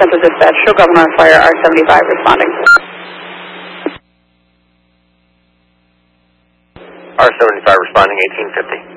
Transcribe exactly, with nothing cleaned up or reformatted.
Central Dispatch, show Governor on fire, R seventy-five responding. R seventy-five responding, eighteen fifty.